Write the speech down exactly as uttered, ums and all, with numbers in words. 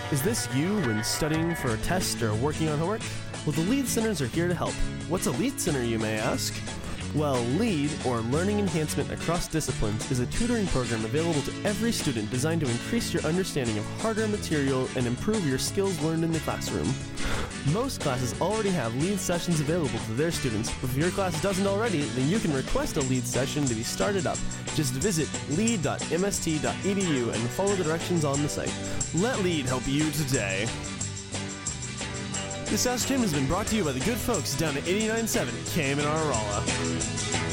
Is this you when studying for a test or working on homework? Well, the LEAD Centers are here to help. What's a LEAD Center, you may ask? Well, LEAD, or Learning Enhancement Across Disciplines, is a tutoring program available to every student designed to increase your understanding of harder material and improve your skills learned in the classroom. Most classes already have LEAD sessions available to their students, but if your class doesn't already, then you can request a LEAD session to be started up. Just visit lead dot m s t dot e d u and follow the directions on the site. Let LEAD help you today. This Ask Jim has been brought to you by the good folks down at eighty-nine point seven K M N R Rolla.